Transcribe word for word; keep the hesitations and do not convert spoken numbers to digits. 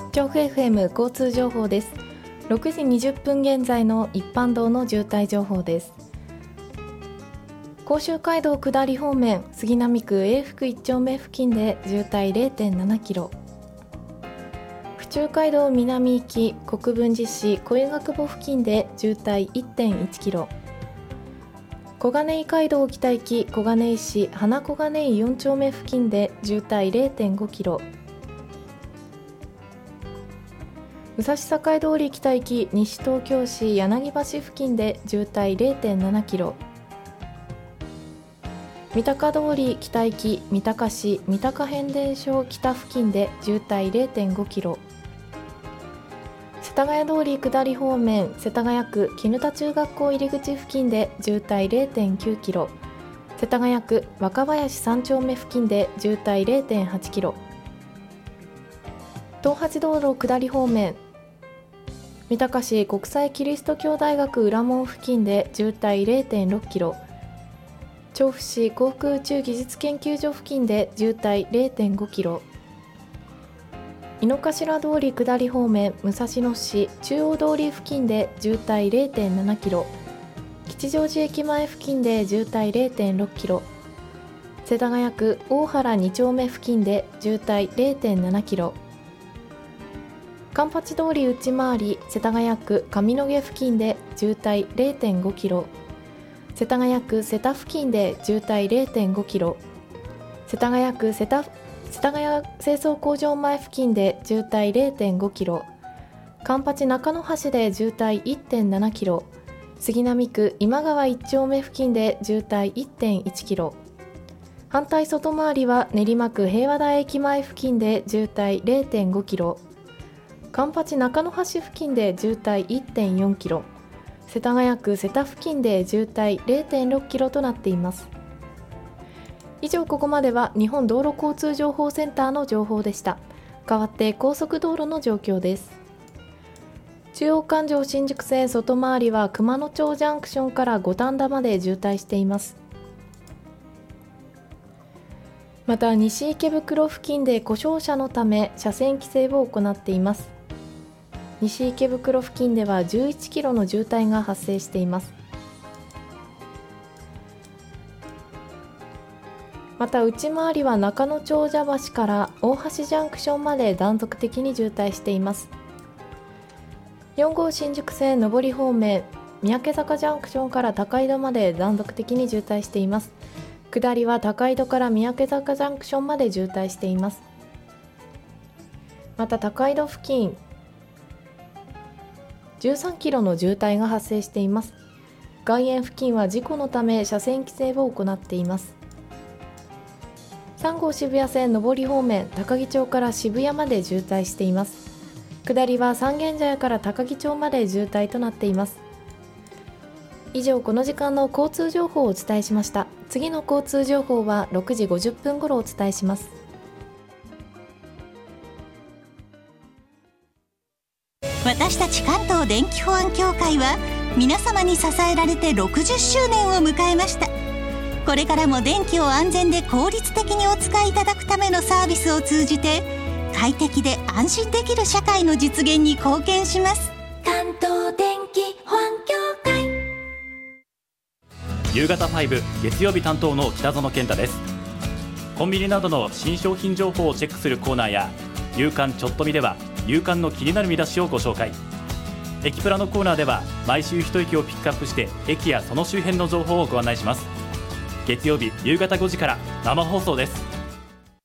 調布 エフエム 交通情報です。ろくじにじゅっぷん現在の一般道の渋滞情報です。甲州街道下り方面、杉並区永福いち丁目付近で渋滞 れいてんななキロ、府中街道南行き国分寺市小湯学母付近で渋滞 いってんいちキロ、小金井街道北行き小金井市花小金井よん丁目付近で渋滞 れいてんごキロ、武蔵境通り北行き西東京市柳橋付近で渋滞 れいてんななキロ、三鷹通り北行き三鷹市三鷹変電所北付近で渋滞 れいてんごキロ、世田谷通り下り方面世田谷区絹田中学校入り口付近で渋滞 れいてんきゅうキロ、世田谷区若林さん丁目付近で渋滞 れいてんはちキロ、東八道路下り方面三鷹市国際キリスト教大学裏門付近で渋滞 れいてんろくキロ、調布市航空宇宙技術研究所付近で渋滞 れいてんごキロ、井の頭通り下り方面武蔵野市中央通り付近で渋滞 れいてんななキロ、吉祥寺駅前付近で渋滞 れいてんろくキロ、世田谷区大原に丁目付近で渋滞 れいてんななキロ、環八通り内回り世田谷区上野毛付近で渋滞 れいてんごキロ、世田谷区瀬田付近で渋滞 れいてんごキロ、世田谷区瀬田世田谷清掃工場前付近で渋滞 れいてんごキロ、環八中野橋で渋滞 いってんななキロ、杉並区今川いち丁目付近で渋滞 いってんいちキロ、反対外回りは練馬区平和台駅前付近で渋滞 れいてんごキロ、環八中野橋付近で渋滞 いってんよんキロ、世田谷区瀬田付近で渋滞 れいてんろくキロとなっています。以上、ここまでは日本道路交通情報センターの情報でした。代わって高速道路の状況です。中央環状新宿線外回りは熊野町ジャンクションから五反田まで渋滞しています。また西池袋付近で故障車のため車線規制を行っています。西池袋付近ではじゅういちキロの渋滞が発生しています。また内回りは中野長者橋から大橋ジャンクションまで断続的に渋滞しています。よん号新宿線上り方面三宅坂ジャンクションから高井戸まで断続的に渋滞しています。下りは高井戸から三宅坂ジャンクションまで渋滞しています。また高井戸付近じゅうさんキロの渋滞が発生しています。外苑付近は事故のため車線規制を行っています。さん号渋谷線上り方面高木町から渋谷まで渋滞しています。下りは三軒茶屋から高木町まで渋滞となっています。以上、この時間の交通情報をお伝えしました。次の交通情報はろくじごじゅっぷん頃お伝えします。 私たち関東電気保安協会は皆様に支えられてろくじゅっしゅうねんを迎えました。これからも電気を安全で効率的にお使いいただくためのサービスを通じて快適で安心できる社会の実現に貢献します。 関東電気保安協会。 夕方ファイブ月曜日担当の北園健太です。コンビニなどの新商品情報をチェックするコーナーや夕刊ちょっと見では夕刊の気になる見出しをご紹介。駅プラのコーナーでは毎週一駅をピックアップして駅やその周辺の情報をご案内します。月曜日夕方ごじから生放送です。